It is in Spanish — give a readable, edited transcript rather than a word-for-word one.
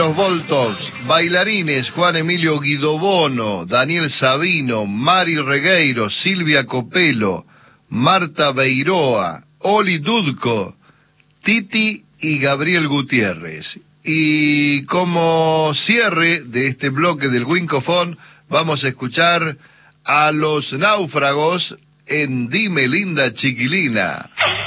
los Voltops, bailarines Juan Emilio Guidobono, Daniel Sabino, Mari Regueiro, Silvia Copelo, Marta Beiroa, Oli Dudko, Titi y Gabriel Gutiérrez. Y como cierre de este bloque del Winkofón, vamos a escuchar a Los Náufragos en Dime Linda Chiquilina.